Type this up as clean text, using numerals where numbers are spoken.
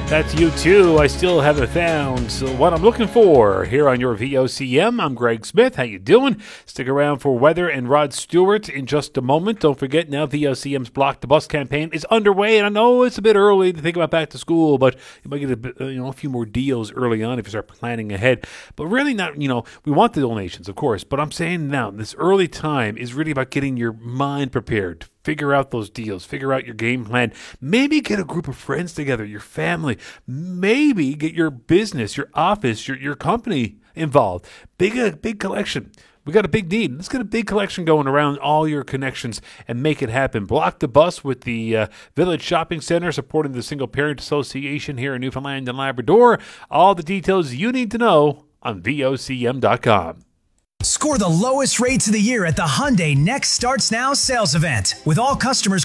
That's you too. I still haven't found what I'm looking for here on your VOCM. I'm Greg Smith. How you doing? Stick around for weather and Rod Stewart in just a moment. Don't forget now VOCM's Block the Bus campaign is underway, and I know it's a bit early to think about back to school, but you might get a few more deals early on if you start planning ahead. But really not, we want the donations, of course, but I'm saying now this early time is really about getting your mind prepared. Figure out those deals. Figure out your game plan. Maybe get a group of friends together, your family. Maybe get your business, your office, your company involved. Big collection. We got a big need. Let's get a big collection going around all your connections and make it happen. Block the Bus with the Village Shopping Center supporting the Single Parent Association here in Newfoundland and Labrador. All the details you need to know on VOCM.com. Score the lowest rates of the year at the Hyundai Next Starts Now sales event. With all customers